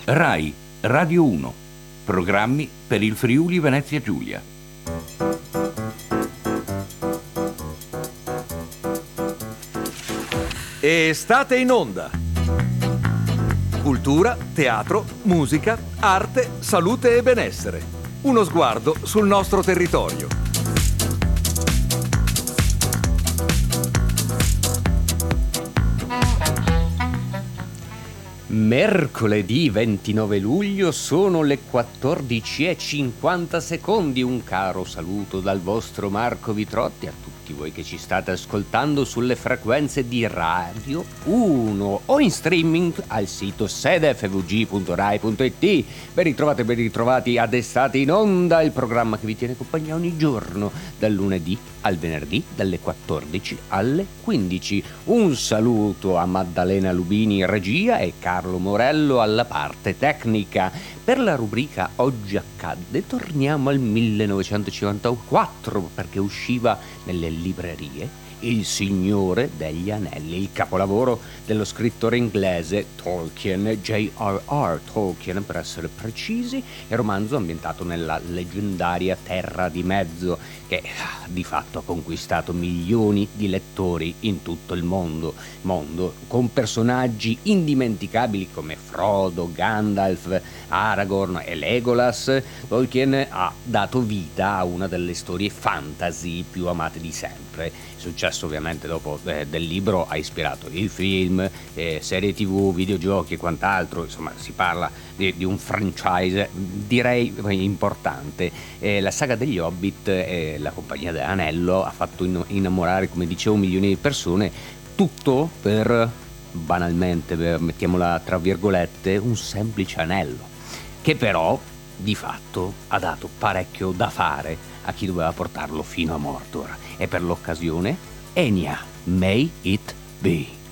Rai Radio 1. Programmi per il Friuli Venezia Giulia. E state in onda. Cultura, teatro, musica, arte, salute e benessere. Uno sguardo sul nostro territorio. Mercoledì 29 luglio sono le 14:50. Un caro saluto dal vostro Marco Vitrotti a tutti voi che ci state ascoltando sulle frequenze di Radio 1 o in streaming al sito sedefvg.rai.it. Ben ritrovati adestate in onda, il programma che vi tiene compagnia ogni giorno dal lunedì al venerdì dalle 14 alle 15. Un saluto a Maddalena Lubini in regia e Carlo Morello alla parte tecnica. Per la rubrica Oggi accadde torniamo al 1954 perché usciva nelle librerie Il Signore degli Anelli, il capolavoro dello scrittore inglese Tolkien, J.R.R. Tolkien per essere precisi, il romanzo ambientato nella leggendaria Terra di Mezzo che di fatto ha conquistato milioni di lettori in tutto il mondo con personaggi indimenticabili come Frodo, Gandalf, Aragorn e Legolas. Tolkien ha dato vita a una delle storie fantasy più amate di sempre. Il successo ovviamente dopo del libro ha ispirato il film, serie tv, videogiochi e quant'altro. Insomma, si parla di un franchise direi importante. La saga degli Hobbit, la compagnia dell'anello, ha fatto innamorare, come dicevo, milioni di persone, tutto per, banalmente, mettiamola tra virgolette, un semplice anello, che però di fatto ha dato parecchio da fare a chi doveva portarlo fino a Mordor. E per l'occasione Enya, May It Be.